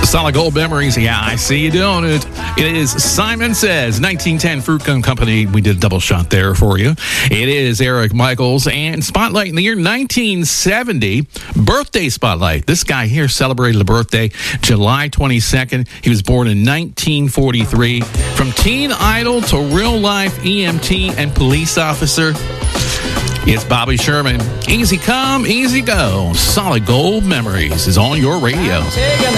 Solid Gold Memories. Yeah, I see you doing it. It is Simon Says, 1910 Fruit Gum Company. We did a double shot there for you. It is Eric Michaels and Spotlight in the year 1970. Birthday Spotlight. This guy here celebrated a birthday July 22nd. He was born in 1943. From teen idol to real life EMT and police officer, it's Bobby Sherman. Easy come, easy go. Solid Gold Memories is on your radio.